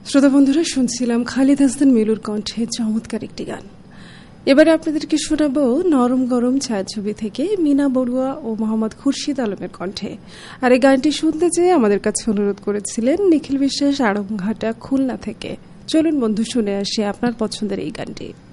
শ্রোতা বন্ধুরা, শুনছিলাম খালিদ হাসান মিলুর কণ্ঠে চমৎকার একটি গান। এবারে আপনাদেরকে শোনাবো নরম গরম ছায়াছবি থেকে মিনা বড়ুয়া ও মোহাম্মদ খুরশিদ আলমের কণ্ঠে। আর এই গানটি শুনতে চেয়ে আমাদের কাছে অনুরোধ করেছিলেন নিখিল বিশ্বাস, আড়ংঘাটা, খুলনা থেকে। চলুন বন্ধু, শুনে আসি আপনার পছন্দের এই গানটি।